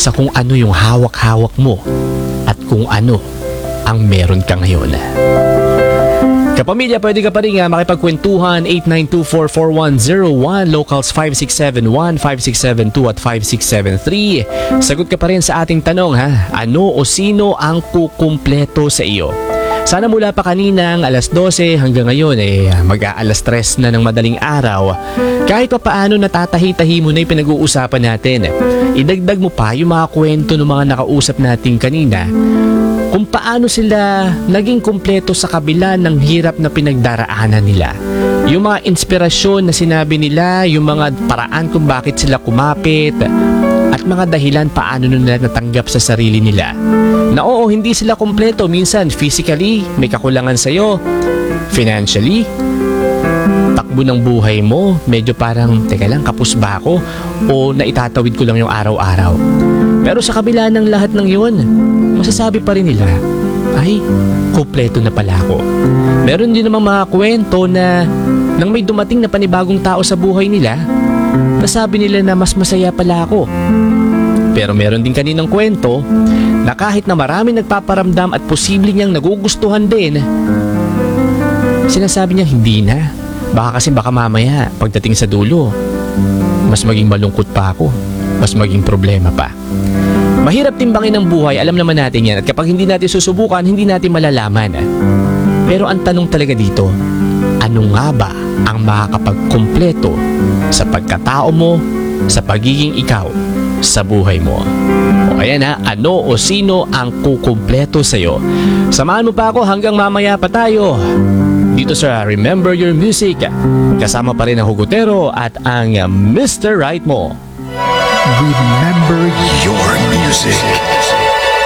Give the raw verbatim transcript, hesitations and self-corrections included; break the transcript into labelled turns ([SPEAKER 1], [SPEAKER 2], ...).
[SPEAKER 1] sa kung ano yung hawak-hawak mo at kung ano ang meron ka ngayon. Kapamilya, pwede ka pa rin nga makipagkwentuhan. Eight nine two four four one zero one, locals five six seven one, five six seven two at five six seven three. Sagot ka pa rin sa ating tanong, ha? Ano o sino ang kukumpleto sa iyo? Sana mula pa kaninang alas dose hanggang ngayon eh mag-aalas tres na ng madaling araw, kahit pa paano natatahi-tahi mo na yung pinag-uusapan natin. Idagdag mo pa yung mga kwento ng mga nakausap natin kanina, kung paano sila naging kumpleto sa kabila ng hirap na pinagdaraanan nila. Yung mga inspirasyon na sinabi nila, yung mga paraan kung bakit sila kumapit, at mga dahilan paano nila natanggap sa sarili nila. Na oo, hindi sila kumpleto. Minsan, physically, may kakulangan sa'yo. Financially, takbo ng buhay mo, medyo parang, teka lang, kapos ba ako? O naitatawid ko lang yung araw-araw? Pero sa kabila ng lahat ng yun, masasabi pa rin nila, ay, kumpleto na pala ako. Meron din namang mga kwento na nang may dumating na panibagong tao sa buhay nila, nasabi nila na mas masaya pala ako. Pero meron din kaninang kwento na kahit na marami nagpaparamdam at posible niyang nagugustuhan din, sinasabi niya hindi na. Baka kasi baka mamaya pagdating sa dulo, mas maging malungkot pa ako, mas maging problema pa. Mahirap timbangin ang buhay, alam naman natin yan. At kapag hindi natin susubukan, hindi natin malalaman. Pero ang tanong talaga dito, ano nga ba ang makakapagkumpleto sa pagkatao mo, sa pagiging ikaw, sa buhay mo? O kaya na, ano o sino ang kukumpleto sa'yo? Samahan mo pa ako hanggang mamaya pa tayo dito sa Remember Your Music. Kasama pa rin ang Hugotero at ang mister Right mo.
[SPEAKER 2] Remember your music.